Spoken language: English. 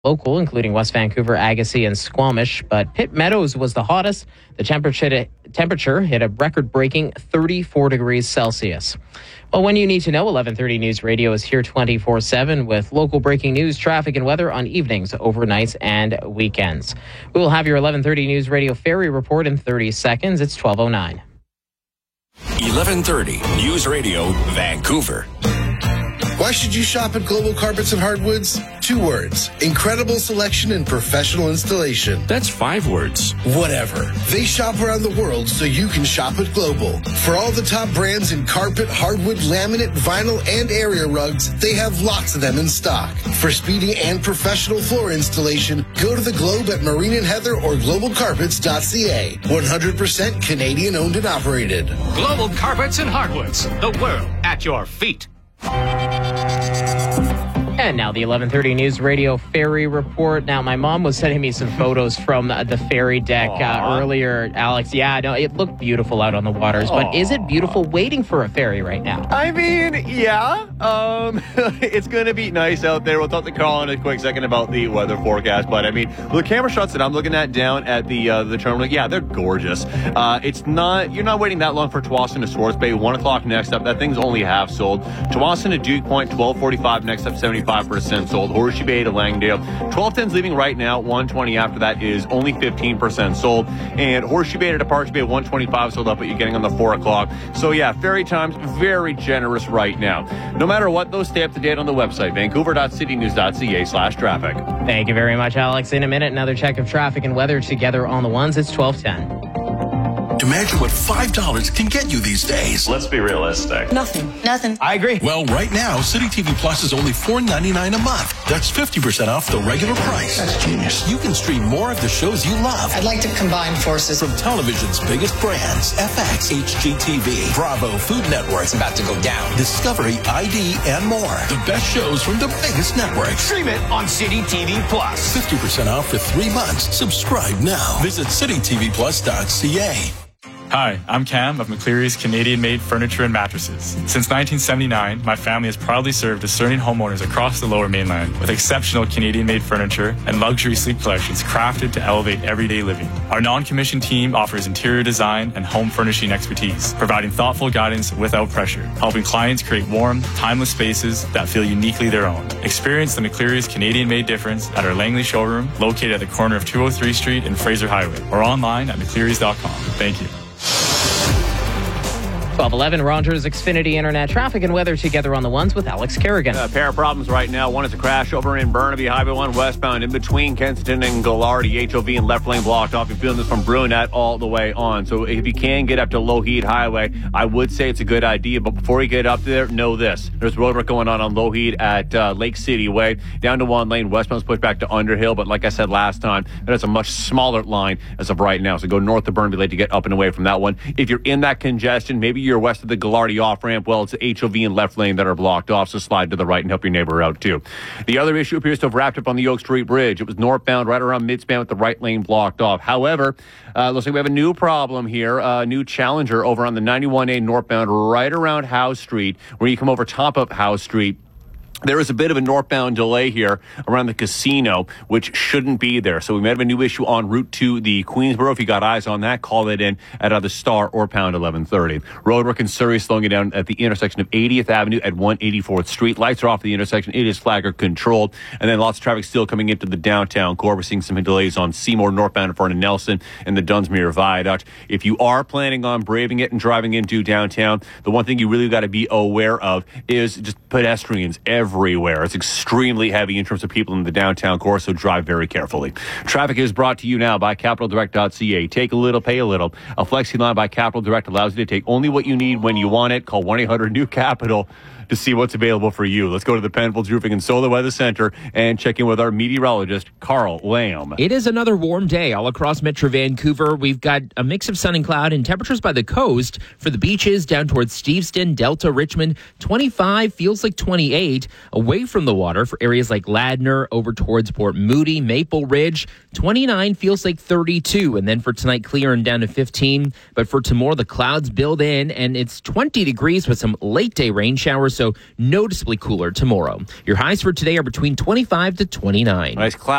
local, including West Vancouver, Agassiz, and Squamish. But Pitt Meadows was the hottest. The temperature hit a record-breaking 34 degrees Celsius. Well, when you need to know, 1130 News Radio is here 24/7 with local breaking news, traffic, and weather on evenings, overnights, and weekends. We will have your 1130 News Radio ferry report in 30 seconds. It's 12:09. 1130 News Radio, Vancouver. Why should you shop at Global Carpets and Hardwoods? 2 words. Incredible selection and professional installation. That's 5 words. Whatever. They shop around the world so you can shop at Global. For all the top brands in carpet, hardwood, laminate, vinyl, and area rugs, they have lots of them in stock. For speedy and professional floor installation, go to the Globe at Marine and Heather or globalcarpets.ca. 100% Canadian owned and operated. Global Carpets and Hardwoods. The world at your feet. And now the 1130 News Radio ferry report. Now, my mom was sending me some photos from the ferry deck earlier, Alex. Yeah, no, it looked beautiful out on the waters, but is it beautiful waiting for a ferry right now? I mean, yeah. It's going to be nice out there. We'll talk to Carl in a quick second about the weather forecast, but I mean, the camera shots that I'm looking at down at the terminal, yeah, they're gorgeous. You're not waiting that long for Tsawwassen to Swartz Bay. 1 o'clock next up. That thing's only half sold. Tsawwassen to Duke Point, 12:45 next up, 75% sold. Horseshoe Bay to Langdale, 12:10's leaving right now. 1:20 after that is only 15% sold. And Horseshoe Bay to Departure Bay, 1:25 sold up, but you're getting on the 4 o'clock. So yeah, ferry times very generous right now. No matter what, though, stay up to date on the website, vancouver.citynews.ca/traffic. Thank you very much, Alex. In a minute, another check of traffic and weather together on the ones. It's 12:10. Imagine what $5 can get you these days. Let's be realistic. Nothing. I agree. Well, right now, City TV Plus is only $4.99 a month. That's 50% off the regular price. That's genius. You can stream more of the shows you love. I'd like to combine forces. From television's biggest brands, FX, HGTV, Bravo, Food Network. It's about to go down. Discovery, ID, and more. The best shows from the biggest networks. Stream it on City TV Plus. 50% off for 3 months. Subscribe now. Visit citytvplus.ca. Hi, I'm Cam of McCleary's Canadian-made furniture and mattresses. Since 1979, my family has proudly served discerning homeowners across the Lower Mainland with exceptional Canadian-made furniture and luxury sleep collections crafted to elevate everyday living. Our non-commissioned team offers interior design and home furnishing expertise, providing thoughtful guidance without pressure, helping clients create warm, timeless spaces that feel uniquely their own. Experience the McCleary's Canadian-made difference at our Langley showroom, located at the corner of 203 Street and Fraser Highway, or online at mcclearys.com. Thank you. 12:11, Rogers Xfinity Internet traffic and weather together on the ones with Alex Kerrigan. A pair of problems right now. One is a crash over in Burnaby, Highway 1 westbound in between Kensington and Gallardi. HOV and left lane blocked off. You're feeling this from Brunette all the way on. So if you can get up to Lougheed Highway, I would say it's a good idea. But before you get up there, know this. There's road work going on Lougheed at Lake City Way. Down to one lane. Westbound's pushed back to Underhill. But like I said last time, that's a much smaller line as of right now. So go north of Burnaby Lake to get up and away from that one. If you're in that congestion, maybe you're west of the Gallardi off-ramp, well, it's the HOV and left lane that are blocked off, so slide to the right and help your neighbor out, too. The other issue appears to have wrapped up on the Oak Street Bridge. It was northbound right around midspan with the right lane blocked off. However, looks like we have a new problem here, a new challenger over on the 91A northbound right around Howe Street, where you come over top of Howe Street. There is a bit of a northbound delay here around the casino, which shouldn't be there. So we may have a new issue en route to the Queensboro. If you got eyes on that, call it in at either Star or pound 1130. Roadwork in Surrey slowing it down at the intersection of 80th Avenue at 184th Street. Lights are off the intersection. It is flagger controlled. And then lots of traffic still coming into the downtown core. We're seeing some delays on Seymour northbound in front of Nelson and the Dunsmuir Viaduct. If you are planning on braving it and driving into downtown, the one thing you really got to be aware of is just pedestrians everywhere. It's extremely heavy in terms of people in the downtown core, so drive very carefully. Traffic is brought to you now by CapitalDirect.ca. Take a little, pay a little. A Flexi line by Capital Direct allows you to take only what you need when you want it. Call 1-800-NEW-CAPITAL to see what's available for you. Let's go to the Penfolds Roofing and Solar Weather Center and check in with our meteorologist, Carl Lamb. It is another warm day all across Metro Vancouver. We've got a mix of sun and cloud and temperatures by the coast for the beaches down towards Steveston, Delta, Richmond. 25 feels like 28. Away from the water for areas like Ladner, over towards Port Moody, Maple Ridge. 29 feels like 32. And then for tonight, clear and down to 15. But for tomorrow, the clouds build in and it's 20 degrees with some late day rain showers. So so noticeably cooler tomorrow. Your highs for today are between 25 to 29. Nice cloud.